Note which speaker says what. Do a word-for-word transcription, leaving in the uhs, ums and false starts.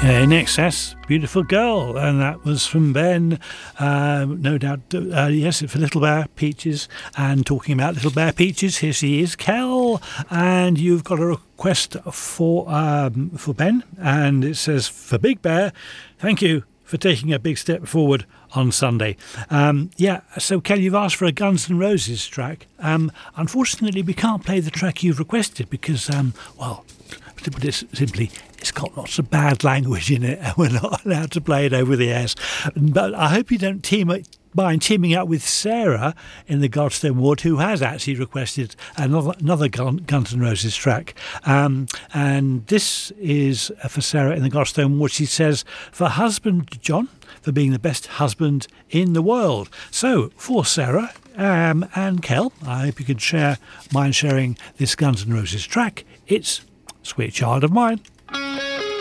Speaker 1: In Excess, Beautiful Girl, and that was from Ben, um, no doubt, uh, yes, for Little Bear Peaches. And talking about Little Bear Peaches, here she is, Kel, and you've got a request for um, for Ben, and it says, for Big Bear, thank you for taking a big step forward on Sunday. Um, yeah, so Kel, you've asked for a Guns N' Roses track. Um, unfortunately, we can't play the track you've requested because, um, well, to put it simply, it's got lots of bad language in it and we're not allowed to play it over the airs. But I hope you don't team up, mind teaming up with Sarah in the Godstone Ward, who has actually requested another, another Guns N' Roses track. Um, and this is for Sarah in the Godstone Ward. She says, for husband John, for being the best husband in the world. So, for Sarah um, and Kel, I hope you can share mind sharing this Guns N' Roses track. It's Sweet Child of Mine.